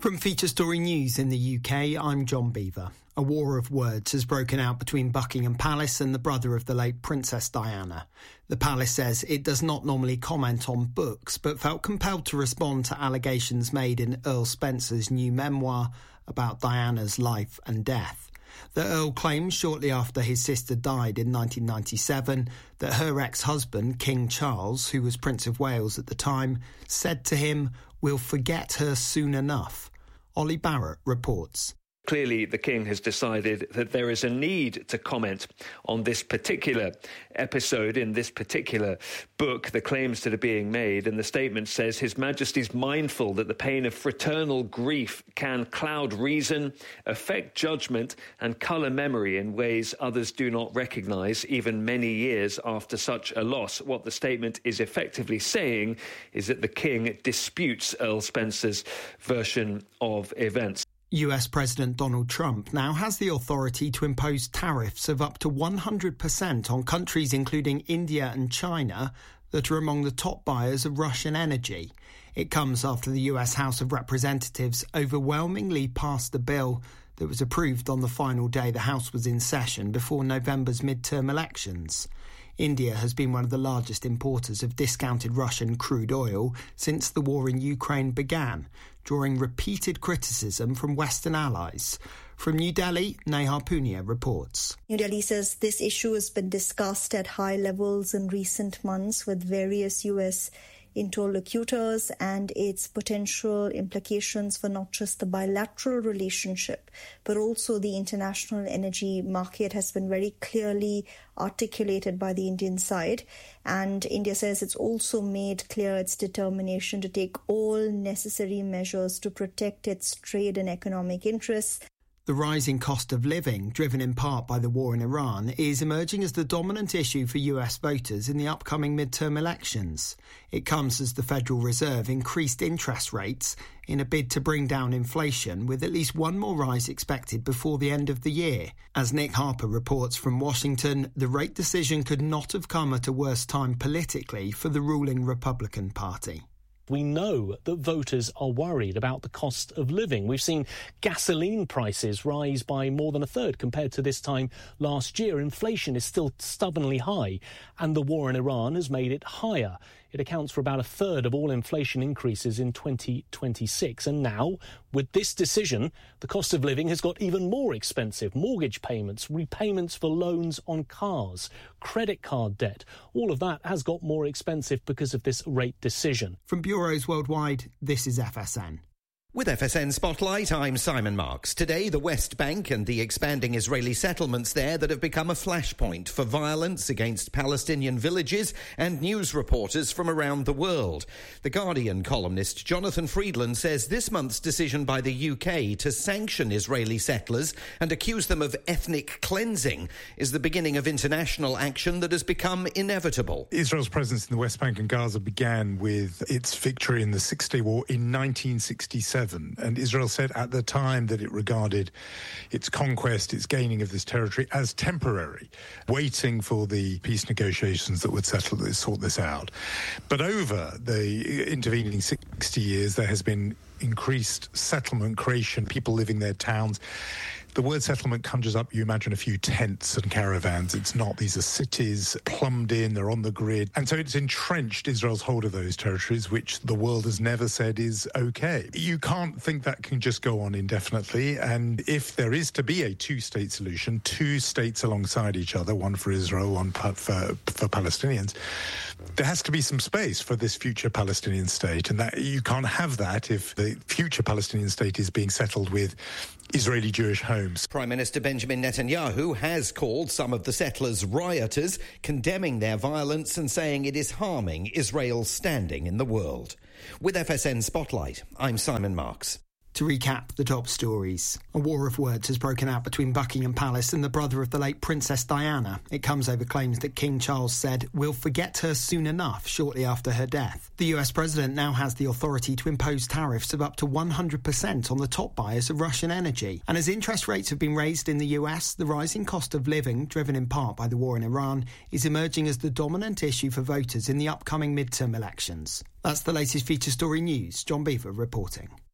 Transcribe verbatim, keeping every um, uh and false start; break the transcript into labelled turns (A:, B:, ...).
A: From Feature Story News in the U K, I'm John Beaver. A war of words has broken out between Buckingham Palace and the brother of the late Princess Diana. The palace says it does not normally comment on books, but felt compelled to respond to allegations made in Earl Spencer's new memoir about Diana's life and death. The Earl claims shortly after his sister died in nineteen ninety-seven that her ex-husband, King Charles, who was Prince of Wales at the time, said to him, "We'll forget her soon enough." Ollie Barrett reports.
B: Clearly, the King has decided that there is a need to comment on this particular episode in this particular book, the claims that are being made, and the statement says His Majesty's mindful that the pain of fraternal grief can cloud reason, affect judgment and colour memory in ways others do not recognise, even many years after such a loss. What the statement is effectively saying is that the King disputes Earl Spencer's version of events.
A: U S President Donald Trump now has the authority to impose tariffs of up to one hundred percent on countries including India and China that are among the top buyers of Russian energy. It comes after the U S House of Representatives overwhelmingly passed a bill that was approved on the final day the House was in session before November's midterm elections. India has been one of the largest importers of discounted Russian crude oil since the war in Ukraine began, drawing repeated criticism from Western allies. From New Delhi, Neha Punia reports.
C: New Delhi says this issue has been discussed at high levels in recent months with various U S interlocutors and its potential implications for not just the bilateral relationship, but also the international energy market has been very clearly articulated by the Indian side. And India says it's also made clear its determination to take all necessary measures to protect its trade and economic interests.
A: The rising cost of living, driven in part by the war in Iran, is emerging as the dominant issue for U S voters in the upcoming midterm elections. It comes as the Federal Reserve increased interest rates in a bid to bring down inflation, with at least one more rise expected before the end of the year. As Nick Harper reports from Washington, the rate decision could not have come at a worse time politically for the ruling Republican Party.
D: We know that voters are worried about the cost of living. We've seen gasoline prices rise by more than a third compared to this time last year. Inflation is still stubbornly high, and the war in Iran has made it higher. It accounts for about a third of all inflation increases in twenty twenty-six. And now, with this decision, the cost of living has got even more expensive. Mortgage payments, repayments for loans on cars, credit card debt, all of that has got more expensive because of this rate decision.
A: From bureaus worldwide, this is F S N.
E: With F S N Spotlight, I'm Simon Marks. Today, the West Bank and the expanding Israeli settlements there that have become a flashpoint for violence against Palestinian villages and news reporters from around the world. The Guardian columnist Jonathan Friedland says this month's decision by the U K to sanction Israeli settlers and accuse them of ethnic cleansing is the beginning of international action that has become inevitable.
F: Israel's presence in the West Bank and Gaza began with its victory in the Six-Day War in nineteen sixty-seven. And Israel said at the time that it regarded its conquest, its gaining of this territory as temporary, waiting for the peace negotiations that would settle this, sort this out. But over the intervening sixty years, there has been increased settlement creation, people living their towns. The word settlement conjures up, you imagine, a few tents and caravans. It's not. These are cities plumbed in, they're on the grid. And so it's entrenched Israel's hold of those territories, which the world has never said is okay. You can't think that can just go on indefinitely. And if there is to be a two-state solution, two states alongside each other, one for Israel, one for, for Palestinians, there has to be some space for this future Palestinian state. And that you can't have that if the future Palestinian state is being settled with Israeli Jewish homes.
E: Prime Minister Benjamin Netanyahu has called some of the settlers rioters, condemning their violence and saying it is harming Israel's standing in the world. With F S N Spotlight, I'm Simon Marks.
A: To recap the top stories, a war of words has broken out between Buckingham Palace and the brother of the late Princess Diana. It comes over claims that King Charles said, "We'll forget her soon enough," shortly after her death. The U S president now has the authority to impose tariffs of up to one hundred percent on the top buyers of Russian energy. And as interest rates have been raised in the U S, the rising cost of living, driven in part by the war in Iran, is emerging as the dominant issue for voters in the upcoming midterm elections. That's the latest Feature Story News. John Beaver reporting.